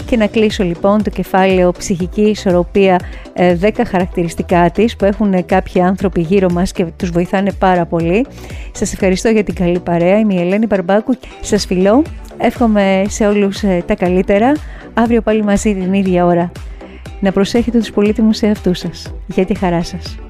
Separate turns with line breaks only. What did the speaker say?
Και να κλείσω λοιπόν το κεφάλαιο ψυχική ισορροπία, 10 χαρακτηριστικά της που έχουν κάποιοι άνθρωποι γύρω μας και τους βοηθάνε πάρα πολύ. Σας ευχαριστώ για την καλή παρέα. Είμαι η Ελένη Μπαρμπάκου. Σας φιλώ. Εύχομαι σε όλους τα καλύτερα. Αύριο πάλι μαζί την ίδια ώρα. Να προσέχετε τους πολύτιμους εαυτούς σας. Για τη χαρά σας.